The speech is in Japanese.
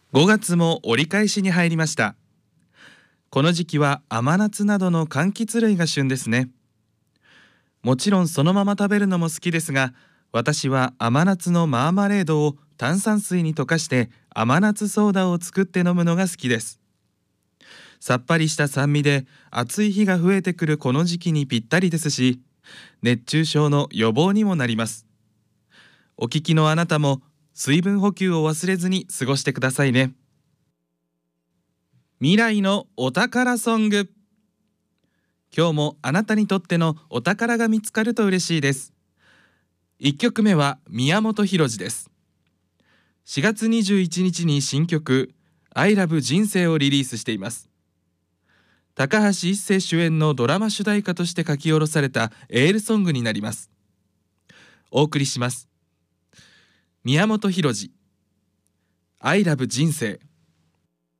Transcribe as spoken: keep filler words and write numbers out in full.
ごがつも折り返しに入りました。この時期は甘夏などの柑橘類が旬ですね。もちろんそのまま食べるのも好きですが、私は甘夏のマーマレードを炭酸水に溶かして甘夏ソーダを作って飲むのが好きです。さっぱりした酸味で暑い日が増えてくるこの時期にぴったりですし、熱中症の予防にもなります。お聞きのあなたも水分補給を忘れずに過ごしてくださいね。未来のお宝ソング。今日もあなたにとってのお宝が見つかると嬉しいです。いっきょくめは宮本浩次です。しがつにじゅういちにちに新曲 I love 人生をリリースしています。高橋一生主演のドラマ主題歌として書き下ろされたエールソングになります。お送りします。宮本浩次 I love 人生。